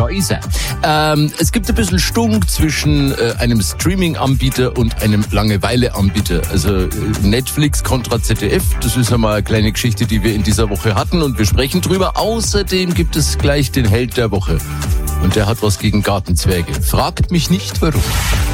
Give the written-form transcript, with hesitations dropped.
da ist er. Es gibt ein bisschen Stunk zwischen einem Streaming-Anbieter und einem Langeweile-Anbieter. Also Netflix kontra ZDF, das ist einmal eine kleine Geschichte, die wir in dieser Woche hatten und wir sprechen drüber. Außerdem gibt es gleich den Held der Woche und der hat was gegen Gartenzwerge. Fragt mich nicht, warum.